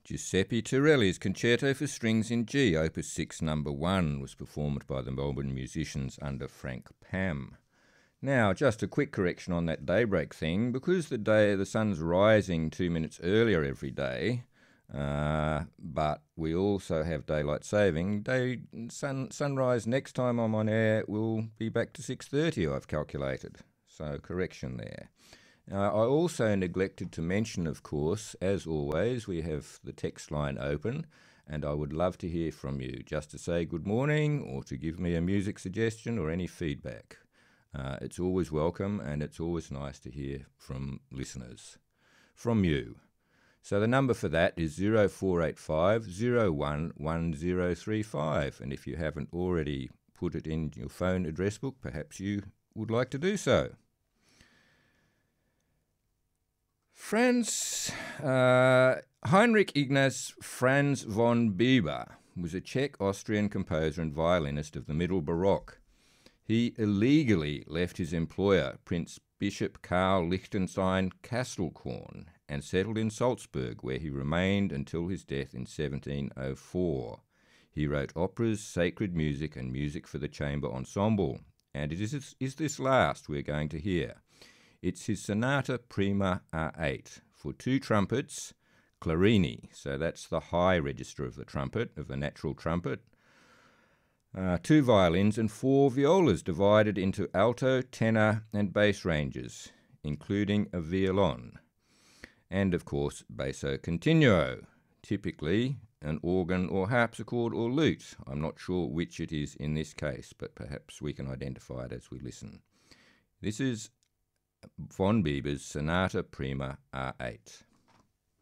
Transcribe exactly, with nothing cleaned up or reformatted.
Giuseppe Torelli's Concerto for Strings in G, Opus six, Number one, was performed by the Melbourne musicians under Frank Pam. Now, just a quick correction on that daybreak thing. Because the day the sun's rising two minutes earlier every day, uh, but we also have daylight saving, day sun sunrise next time I'm on air will be back to six thirty, I've calculated. So, correction there. Uh, I also neglected to mention, of course, as always, we have the text line open, and I would love to hear from you, just to say good morning or to give me a music suggestion or any feedback. Uh, it's always welcome, and it's always nice to hear from listeners, from you. So the number for that is zero four eight five, zero one one zero three five, and if you haven't already put it in your phone address book, perhaps you would like to do so. Franz, uh, Heinrich Ignaz Franz von Bieber was a Czech-Austrian composer and violinist of the Middle Baroque. He illegally left his employer, Prince Bishop Karl Liechtenstein Kastelkorn, and settled in Salzburg, where he remained until his death in seventeen oh four. He wrote operas, sacred music, and music for the chamber ensemble, and it is, is this last we're going to hear. It's his Sonata Prima R eight for two trumpets, clarini, so that's the high register of the trumpet, of the natural trumpet, uh, two violins and four violas divided into alto, tenor and bass ranges, including a violon, and of course basso continuo, typically an organ or harpsichord or lute. I'm not sure which it is in this case, but perhaps we can identify it as we listen. This is von Bieber's Sonata Prima R eight.